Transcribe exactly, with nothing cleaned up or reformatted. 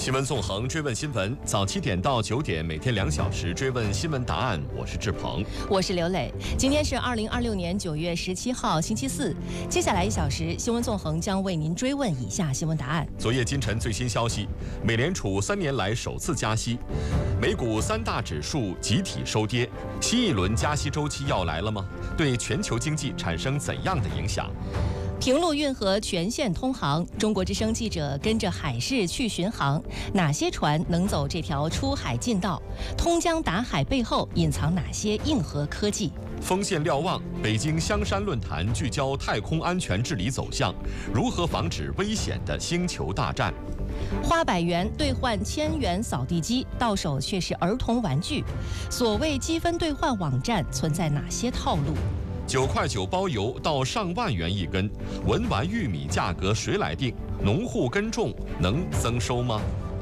新闻纵横，追问新闻，早七点到九点，每天两小时追问新闻答案。我是志鹏， 我是刘磊。今天是二零二六年九月十七号，星期四。接下来一小时，新闻纵横将为您追问以下新闻答案。 昨夜今晨最新消息，美联储三年来首次加息，美股三大指数集体收跌，新一轮加息周期要来了吗？对全球经济产生怎样的影响？ 平陆运河全线通航，中国之声记者跟着海事去巡航，哪些船能走这条出海近道？通江达海背后隐藏哪些硬核科技？ 锋线瞭望，北京香山论坛聚焦太空安全治理走向，如何防止危险的星球大战？ 花百元兑换千元扫地机，到手却是儿童玩具。所谓积分兑换网站存在哪些套路？ 九块九包邮到上万元一根，文玩玉米价格谁来定？农户耕种能增收吗？